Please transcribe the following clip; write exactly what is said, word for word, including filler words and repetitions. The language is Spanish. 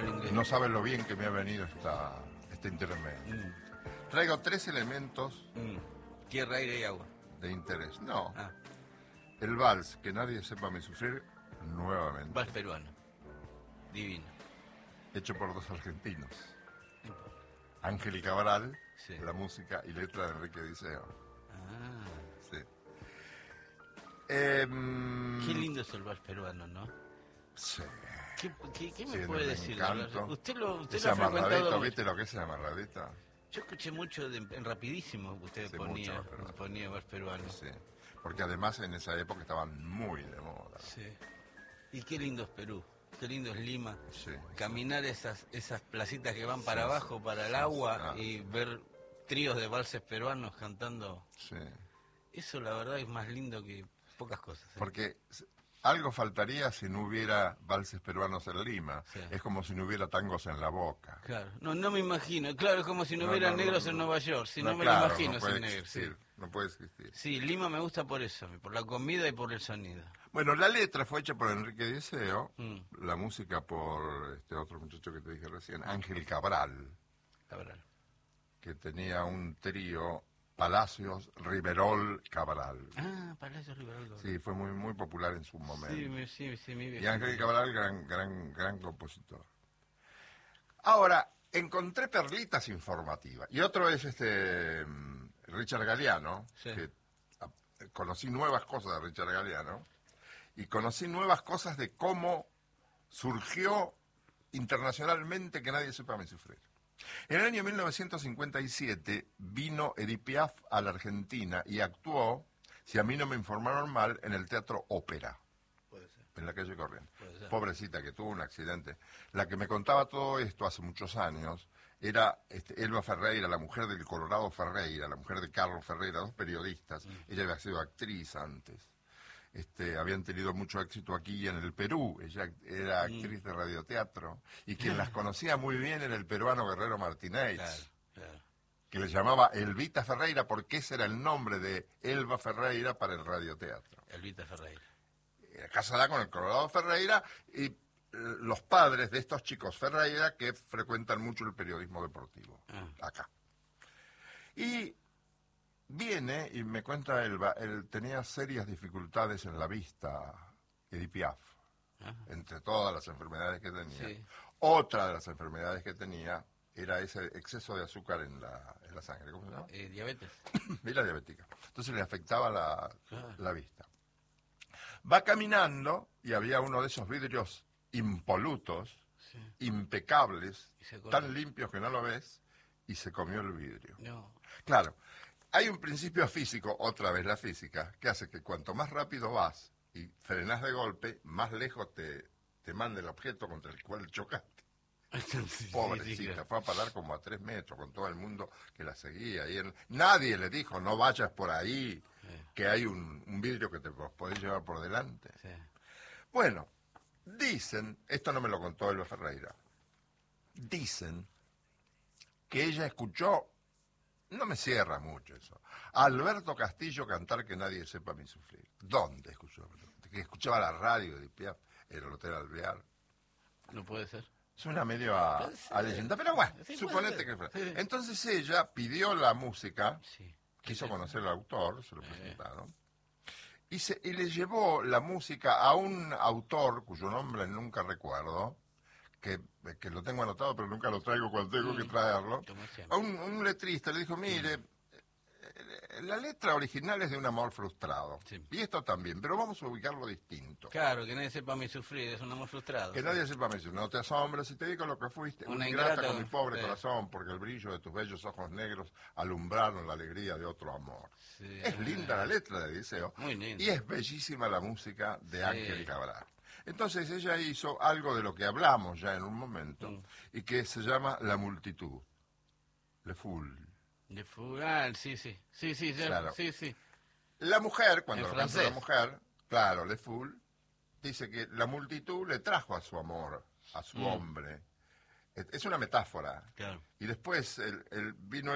el inglés. No sabes lo bien que me ha venido esta, este intermedio. Mm. Traigo tres elementos Mm. Tierra, aire y agua. de interés. No, Ah, el vals, que nadie sepa me sufrir, nuevamente. vals peruano. Divino. Hecho por dos argentinos. No importa. Ángel y Cabral, Sí. la música y letra de Enrique Diceo. Ah, Sí. Em, qué lindo es el vals peruano, ¿no? Sí. ¿Qué, qué, qué me Tiene puede un decir? encanto. Usted lo, usted Ese lo ha frecuentado amarradito, mucho. ¿viste lo que es el amarradito? Yo escuché mucho de, en Rapidísimo que usted Sí, ponía, mucho, pero- ponía vals peruano. Sí. Porque además en esa época estaban muy de moda. Sí. Y qué lindo es Perú, qué lindo es Lima. Sí. Caminar esas esas placitas que van para Sí, abajo, sí, para el sí, agua, sí, ah. y ver tríos de valses peruanos cantando. Sí. Eso la verdad es más lindo que pocas cosas. ¿eh? Porque s- algo faltaría si no hubiera valses peruanos en Lima. Sí. Es como si no hubiera tangos en la Boca. Claro, no, no me imagino. Claro, es como si no, No, hubiera no, no, negros no, en no. Nueva York. Si no, me claro, lo imagino no puede sin negros. Sí. existir, no puede existir. Sí, Lima me gusta por eso, por la comida y por el sonido. Bueno, la letra fue hecha por Enrique Diceo, Mm. la música por este otro muchacho que te dije recién, Ángel Cabral, Cabral. que tenía un trío, Palacios, Riverol, Cabral. Ah, Palacio Riverol. Sí, fue muy muy popular en su momento. Sí, me- sí, sí, mi Y viejo. Ángel Cabral, gran, gran, gran compositor. Ahora, encontré perlitas informativas. Y otro es este mm, Richard Galeano, Sí. que a- conocí nuevas cosas de Richard Galeano, y conocí nuevas cosas de cómo surgió internacionalmente que nadie sepa me sufrir. En el año mil novecientos cincuenta y siete vino Edith Piaf a la Argentina y actuó, si a mí no me informaron mal, en el Teatro Ópera, Puede ser. en la calle Corrientes. Puede ser. Pobrecita, que tuvo un accidente. La que me contaba todo esto hace muchos años era este, Elba Ferreira, la mujer del Colorado Ferreira, la mujer de Carlos Ferreira, dos periodistas. Mm. Ella había sido actriz antes. Este, habían tenido mucho éxito aquí en el Perú. Ella era Mm. actriz de radioteatro. Y quien las conocía muy bien era el peruano Guerrero Martínez, Claro, claro. que le llamaba Elvita Ferreira porque ese era el nombre de Elba Ferreira para el radioteatro. Elvita Ferreira. Era casada con el Colorado Ferreira y eh, los padres de estos chicos Ferreira que frecuentan mucho el periodismo deportivo Ah. acá. Y viene y me cuenta Elba, él tenía serias dificultades en la vista, Edith Piaf, Ajá. entre todas las enfermedades que tenía. Sí. Otra de las enfermedades que tenía era ese exceso de azúcar en la, en la sangre, ¿cómo se llama? Eh, diabetes. Y la diabética. Entonces le afectaba la, Claro. la vista. Va caminando y había uno de esos vidrios impolutos, Sí. impecables, Y se corta. tan limpios que no lo ves, y se comió el vidrio. No. Claro, hay un principio físico, otra vez la física, que hace que cuanto más rápido vas y frenás de golpe, más lejos te, te manda el objeto contra el cual chocaste. Sí, sí, Pobrecita, claro. fue a parar como a tres metros con todo el mundo que la seguía. Y él, nadie le dijo, no vayas por ahí, Sí, que hay un, un vidrio que te podés llevar por delante. sí. Bueno, dicen, esto no me lo contó Elba Ferreira, dicen que ella escuchó, no me cierra mucho eso, a Alberto Castillo cantar Que nadie sepa mi sufrir. ¿Dónde escuchó? Que escuchaba la radio de Piaf, en el Hotel Alvear. No puede ser. Suena medio a, Puede ser. a leyenda, pero bueno, Sí, puede suponete ser. que fue. Sí. Entonces ella pidió la música, Sí. quiso Sí. conocer al autor, se lo Eh. presentaron, y, se, y le llevó la música a un autor cuyo nombre nunca recuerdo, que, que lo tengo anotado pero nunca lo traigo cuando tengo Mm. que traerlo, Como a siempre. un, un letrista, le dijo, mire, eh, la letra original es de un amor frustrado, Sí. y esto también, pero vamos a ubicarlo distinto. Claro, que nadie sepa mi sufrir, es un amor frustrado. Que nadie sepa me dice, no te asombres si te digo lo que fuiste, Una una ingrata ingrata, con mi pobre sí. corazón, porque el brillo de tus bellos ojos negros alumbraron la alegría de otro amor. Sí. Es linda la letra de Diceo Muy linda. y es bellísima la música de Sí. Ángel Cabral. Entonces ella hizo algo de lo que hablamos ya en un momento Mm. y que se llama La Multitud, Le Foule. De fugal, sí, sí. Sí, sí, ya- Claro. sí, sí. La mujer, cuando En lo canta francés. la mujer, claro, Le Foule, dice que la multitud le trajo a su amor, a su Mm. hombre. Es una metáfora. Claro. Y después el, el vino